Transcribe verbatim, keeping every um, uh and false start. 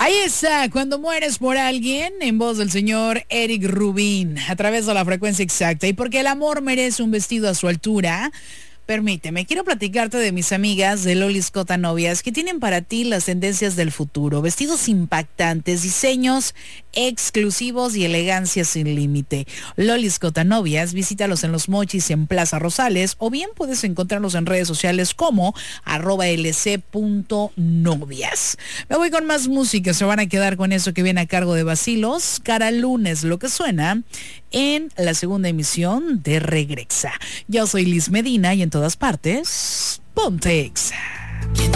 Ahí está, Cuando mueres por alguien, en voz del señor Eric Rubin, a través de la frecuencia exacta. Y porque el amor merece un vestido a su altura, permíteme, quiero platicarte de mis amigas de Lolis Cota Novias, que tienen para ti las tendencias del futuro. Vestidos impactantes, diseños exclusivos y elegancia sin límite. Lolis Cota Novias, visítalos en Los Mochis, en Plaza Rosales, o bien puedes encontrarlos en redes sociales como arroba lc.novias. Me voy con más música, se van a quedar con eso que viene a cargo de Bacilos. Cada lunes, lo que suena en la segunda emisión de Regresa. Yo soy Liz Medina y en todas partes, ponte Exa.